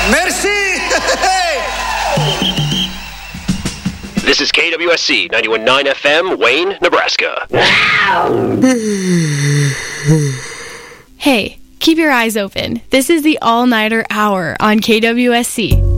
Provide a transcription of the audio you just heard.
Merci! This is KWSC 91.9 FM, Wayne, Nebraska. Hey, keep your eyes open. This is the All-Nighter Hour on KWSC.